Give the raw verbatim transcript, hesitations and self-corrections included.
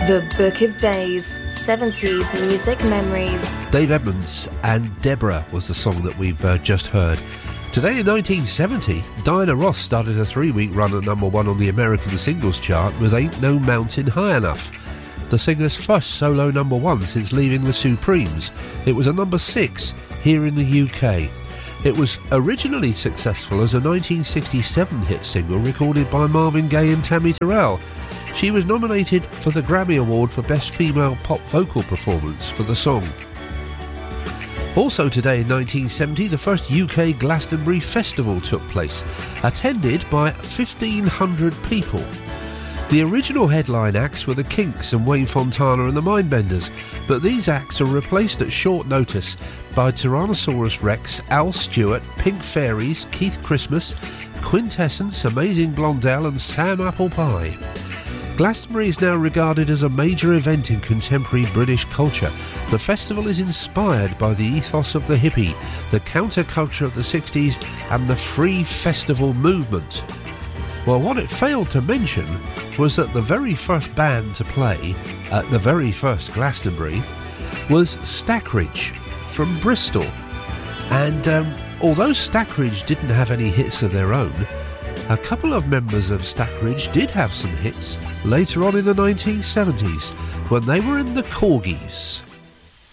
The Book of Days, seventies music memories. Dave Edmunds and Deborah was the song that we've uh, just heard. Today in nineteen seventy, Diana Ross started a three-week run at number one on the American singles chart with Ain't No Mountain High Enough, the singer's first solo number one since leaving the Supremes. It was a number six here in the U K. It was originally successful as a nineteen sixty-seven hit single recorded by Marvin Gaye and Tammy Terrell. She was nominated for the Grammy Award for Best Female Pop Vocal Performance for the song. Also today in nineteen seventy, the first U K Glastonbury Festival took place, attended by fifteen hundred people. The original headline acts were the Kinks and Wayne Fontana and the Mindbenders, but these acts are replaced at short notice by Tyrannosaurus Rex, Al Stewart, Pink Fairies, Keith Christmas, Quintessence, Amazing Blondell and Sam Apple Pie. Glastonbury is now regarded as a major event in contemporary British culture. The festival is inspired by the ethos of the hippie, the counterculture of the sixties and the free festival movement. Well, what it failed to mention was that the very first band to play at the very first Glastonbury was Stackridge from Bristol. And um, although Stackridge didn't have any hits of their own, a couple of members of Stackridge did have some hits later on in the nineteen seventies when they were in the Corgis.